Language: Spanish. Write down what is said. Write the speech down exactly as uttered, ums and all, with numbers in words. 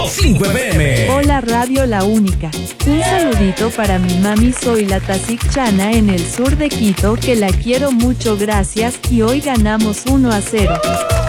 cinco F M. Hola Radio La Única. Un saludito para mi mami, soy la Tasik Chana en el sur de Quito, que la quiero mucho, gracias, y hoy ganamos uno a cero.